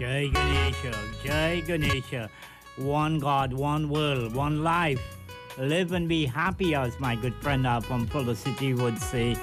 Jai Ganesha, Jai Ganesha. One God, one world, one life. Live and be happy, as my good friend from Fuller City would say.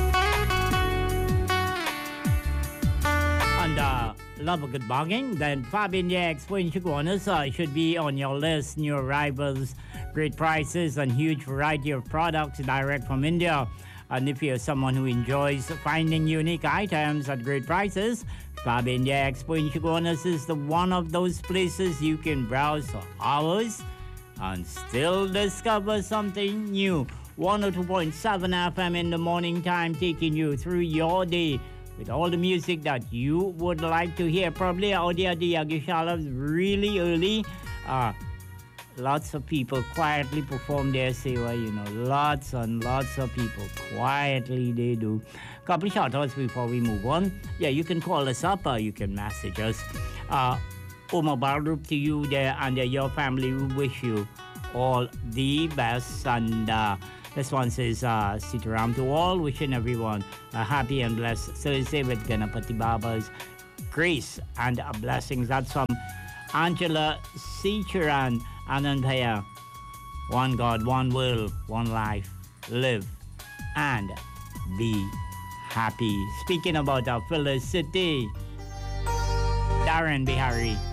And love a good bargain, then Fabian Yax, when you should be on your list. New arrivals, great prices, and huge variety of products direct from India. And if you're someone who enjoys finding unique items at great prices, Fabian Expo in Chaguanas is the one of those places you can browse for hours and still discover something new. 102.7 FM in the morning time, taking you through your day with all the music that you would like to hear. Probably Audia de Agishala really early. Lots of people quietly perform their sewa, lots and lots of people quietly they do. Couple of shout outs before we move on. Yeah, you can call us up or you can message us. Omar Baldrup to you there and your family. We wish you all the best. And this one says, Sitaram to all, wishing everyone a happy and blessed Thursday with Ganapati Baba's grace and blessings. That's from Angela Sicharan. Anand Bhaiya, one God, one world, one life. Live and be happy. Speaking about our Fuller City, Darren Bihari.